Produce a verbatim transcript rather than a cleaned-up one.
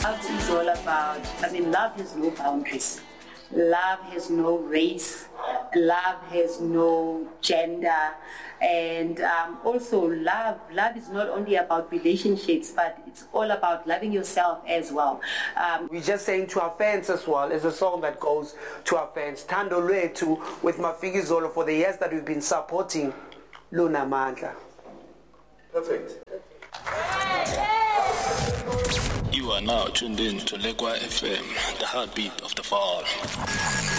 Love is all about, I mean, love has no boundaries. Love has no race. Love has no gender. And um, also love, love is not only about relationships, but it's all about loving yourself as well. Um, We're just saying to our fans as well, it's a song that goes to our fans. Thando Lwethu with Mafiki Zolo for the years that we've been supporting Luna Mandla. Perfect. You are now tuned in to Lekwa F M, the heartbeat of the fall.